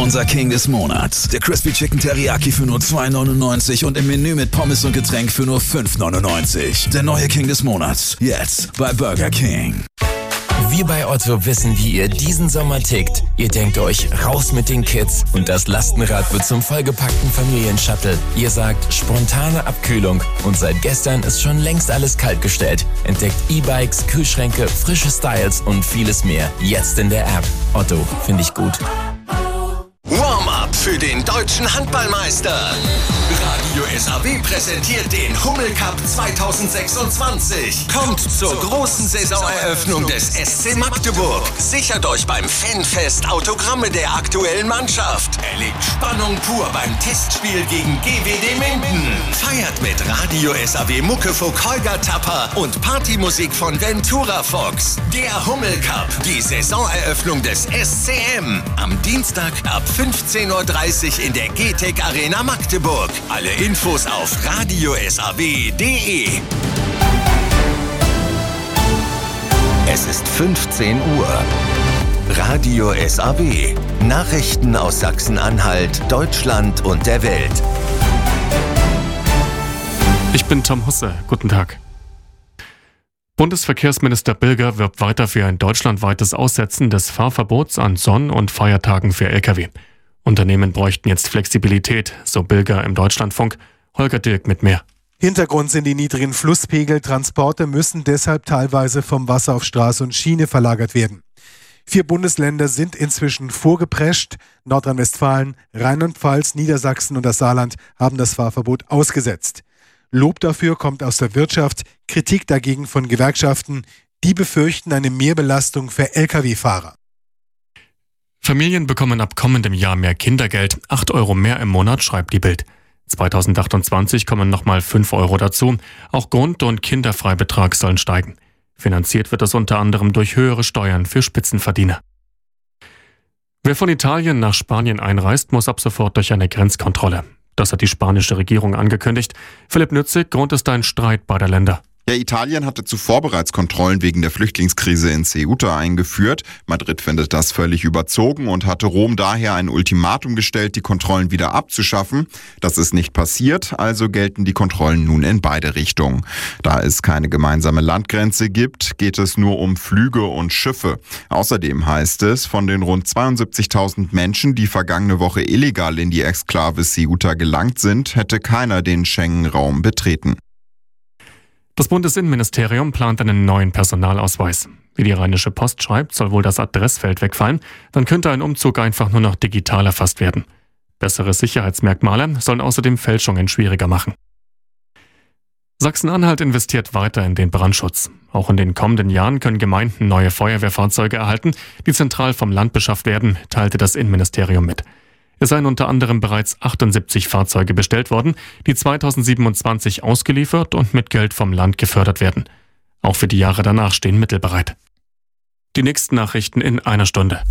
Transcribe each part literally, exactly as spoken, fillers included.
unser King des Monats. Der Crispy Chicken Teriyaki für nur zwei neunundneunzig und im Menü mit Pommes und Getränk für nur fünf neunundneunzig. Der neue King des Monats. Jetzt bei Burger King. Wir bei Otto wissen, wie ihr diesen Sommer tickt. Ihr denkt euch, raus mit den Kids und das Lastenrad wird zum vollgepackten Familienshuttle. Ihr sagt, spontane Abkühlung und seit gestern ist schon längst alles kaltgestellt. Entdeckt E-Bikes, Kühlschränke, frische Styles und vieles mehr. Jetzt in der App. Otto, finde ich gut. Warm-up für den deutschen Handballmeister. Radio S A W präsentiert den Hummel Cup zwanzig sechsundzwanzig. Kommt zur großen Saisoneröffnung des S C Magdeburg. Sichert euch beim Fanfest Autogramme der aktuellen Mannschaft. Erlebt Spannung pur beim Testspiel gegen G W D Minden. Feiert mit Radio S A W Muckefuck Holger Tapper und Partymusik von Ventura Fox. Der Hummel Cup, die Saisoneröffnung des S C M. Am Dienstag ab fünfzehn Uhr dreißig in der G T E C Arena Magdeburg. Alle Infos auf radio s a w punkt d e. Es ist fünfzehn Uhr. Radio S A W. Nachrichten aus Sachsen-Anhalt, Deutschland und der Welt. Ich bin Tom Husse. Guten Tag. Bundesverkehrsminister Bilger wirbt weiter für ein deutschlandweites Aussetzen des Fahrverbots an Sonn- und Feiertagen für L K W. Unternehmen bräuchten jetzt Flexibilität, so Bilger im Deutschlandfunk. Holger Dirk mit mehr. Hintergrund sind die niedrigen Flusspegel. Transporte müssen deshalb teilweise vom Wasser auf Straße und Schiene verlagert werden. Vier Bundesländer sind inzwischen vorgeprescht. Nordrhein-Westfalen, Rheinland-Pfalz, Niedersachsen und das Saarland haben das Fahrverbot ausgesetzt. Lob dafür kommt aus der Wirtschaft, Kritik dagegen von Gewerkschaften. Die befürchten eine Mehrbelastung für L K W-Fahrer. Familien bekommen ab kommendem Jahr mehr Kindergeld, acht Euro mehr im Monat, schreibt die Bild. zweitausendachtundzwanzig kommen nochmal fünf Euro dazu. Auch Grund- und Kinderfreibetrag sollen steigen. Finanziert wird das unter anderem durch höhere Steuern für Spitzenverdiener. Wer von Italien nach Spanien einreist, muss ab sofort durch eine Grenzkontrolle. Das hat die spanische Regierung angekündigt. Philipp Nützig, Grund ist ein Streit beider Länder. Ja, Italien hatte zuvor bereits Kontrollen wegen der Flüchtlingskrise in Ceuta eingeführt. Madrid findet das völlig überzogen und hatte Rom daher ein Ultimatum gestellt, die Kontrollen wieder abzuschaffen. Das ist nicht passiert, also gelten die Kontrollen nun in beide Richtungen. Da es keine gemeinsame Landgrenze gibt, geht es nur um Flüge und Schiffe. Außerdem heißt es, von den rund zweiundsiebzigtausend Menschen, die vergangene Woche illegal in die Exklave Ceuta gelangt sind, hätte keiner den Schengen-Raum betreten. Das Bundesinnenministerium plant einen neuen Personalausweis. Wie die Rheinische Post schreibt, soll wohl das Adressfeld wegfallen. Dann könnte ein Umzug einfach nur noch digital erfasst werden. Bessere Sicherheitsmerkmale sollen außerdem Fälschungen schwieriger machen. Sachsen-Anhalt investiert weiter in den Brandschutz. Auch in den kommenden Jahren können Gemeinden neue Feuerwehrfahrzeuge erhalten, die zentral vom Land beschafft werden, teilte das Innenministerium mit. Es seien unter anderem bereits achtundsiebzig Fahrzeuge bestellt worden, die zweitausendsiebenundzwanzig ausgeliefert und mit Geld vom Land gefördert werden. Auch für die Jahre danach stehen Mittel bereit. Die nächsten Nachrichten in einer Stunde.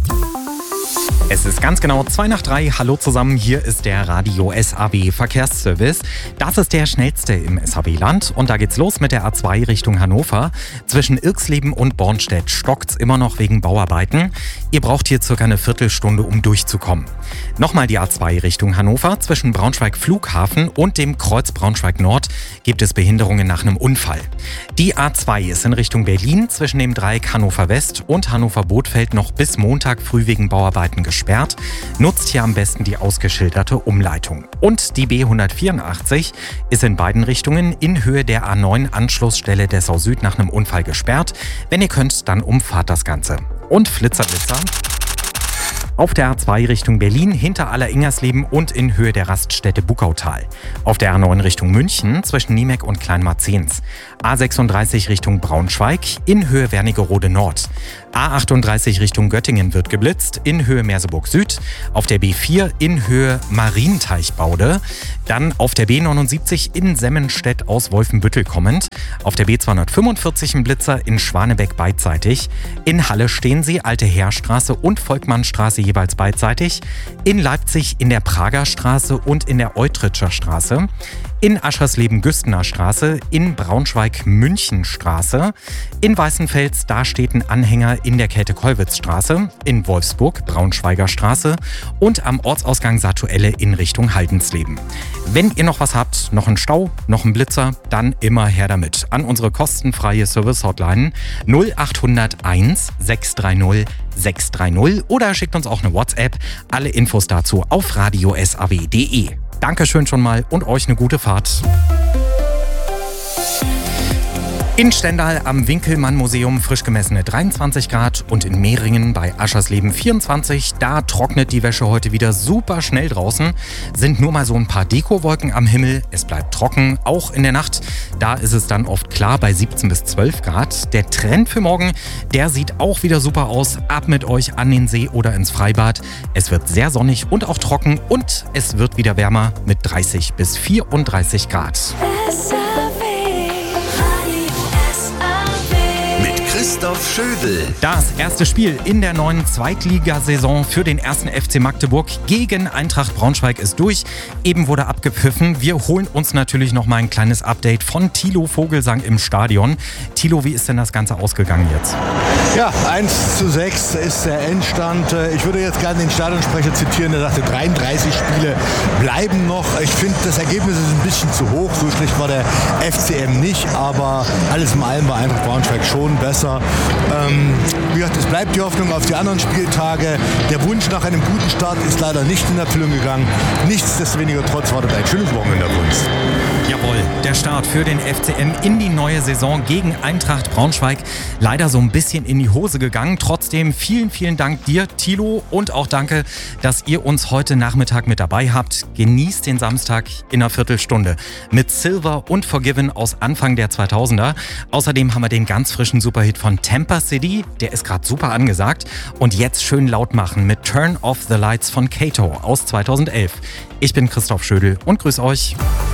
Es ist ganz genau zwei nach drei. Hallo zusammen, hier ist der Radio S A W Verkehrsservice. Das ist der schnellste im S A W-Land und da geht's los mit der A zwei Richtung Hannover. Zwischen Irxleben und Bornstedt stockt's immer noch wegen Bauarbeiten. Ihr braucht hier circa eine Viertelstunde, um durchzukommen. Nochmal die A zwei Richtung Hannover. Zwischen Braunschweig Flughafen und dem Kreuz Braunschweig Nord gibt es Behinderungen nach einem Unfall. Die A zwei ist in Richtung Berlin zwischen dem Dreieck Hannover West und Hannover Bothfeld noch bis Montag früh wegen Bauarbeiten gesperrt. Nutzt hier am besten die ausgeschilderte Umleitung. Und die B hundertvierundachtzig ist in beiden Richtungen in Höhe der A neun Anschlussstelle Dessau Süd nach einem Unfall gesperrt. Wenn ihr könnt, dann umfahrt das Ganze. Und Flitzerblitzer. Auf der A zwei Richtung Berlin hinter Aller-Ingersleben und in Höhe der Raststätte Buckautal. Auf der A neun Richtung München zwischen Niemek und Kleinmarzens. A sechsunddreißig Richtung Braunschweig in Höhe Wernigerode Nord. A achtunddreißig Richtung Göttingen wird geblitzt in Höhe Merseburg Süd. Auf der B vier in Höhe Marienteichbaude. Dann auf der B neunundsiebzig in Semmenstedt aus Wolfenbüttel kommend. Auf der B zweihundertfünfundvierzig ein Blitzer in Schwanebeck beidseitig. In Halle stehen sie Alte Heerstraße und Volkmannstraße jeweils beidseitig. In Leipzig in der Prager Straße und in der Eutritscher Straße. in Aschersleben-Güstener Straße, in Braunschweig-Münchenstraße, in Weißenfels, da steht ein Anhänger in der Käthe-Kollwitz-Straße, in Wolfsburg, Braunschweiger Straße und am Ortsausgang Satuelle in Richtung Haldensleben. Wenn ihr noch was habt, noch einen Stau, noch einen Blitzer, dann immer her damit. An unsere kostenfreie Service-Hotline null acht null eins sechs drei null sechs drei null oder schickt uns auch eine WhatsApp. Alle Infos dazu auf radio s a w punkt d e. Dankeschön schon mal und euch eine gute Fahrt. In Stendal am Winkelmann-Museum frisch gemessene dreiundzwanzig Grad und in Mehringen bei Aschersleben vierundzwanzig. Da trocknet die Wäsche heute wieder super schnell draußen. Sind nur mal so ein paar Dekowolken am Himmel. Es bleibt trocken, auch in der Nacht. Da ist es dann oft klar bei siebzehn bis zwölf Grad. Der Trend für morgen, der sieht auch wieder super aus. Ab mit euch an den See oder ins Freibad. Es wird sehr sonnig und auch trocken und es wird wieder wärmer mit dreißig bis vierunddreißig Grad. Christoph Schödel. Das erste Spiel in der neuen Zweitligasaison für den ersten F C Magdeburg gegen Eintracht Braunschweig ist durch. Eben wurde abgepfiffen. Wir holen uns natürlich noch mal ein kleines Update von Thilo Vogelsang im Stadion. Thilo, wie ist denn das Ganze ausgegangen jetzt? Ja, eins zu sechs ist der Endstand. Ich würde jetzt gerne den Stadionsprecher zitieren, der sagte, dreiunddreißig Spiele bleiben noch. Ich finde, das Ergebnis ist ein bisschen zu hoch. So schlecht war der F C M nicht, aber alles in allem war Eintracht Braunschweig schon besser. Ähm, wie gesagt, es bleibt die Hoffnung auf die anderen Spieltage. Der Wunsch nach einem guten Start ist leider nicht in Erfüllung gegangen. Nichtsdestoweniger trotz wartet ein schönes Wochenende auf uns. Jawohl, der Start für den F C M in die neue Saison gegen Eintracht Braunschweig. Leider so ein bisschen in die Hose gegangen. Trotzdem vielen, vielen Dank dir, Thilo, und auch danke, dass ihr uns heute Nachmittag mit dabei habt. Genießt den Samstag in einer Viertelstunde mit Silver und Forgiven aus Anfang der zweitausender. Außerdem haben wir den ganz frischen Superhit von Tampa City, der ist gerade super angesagt. Und jetzt schön laut machen mit Turn Off the Lights von Kato aus zweitausendelf. Ich bin Christoph Schödel und grüß euch.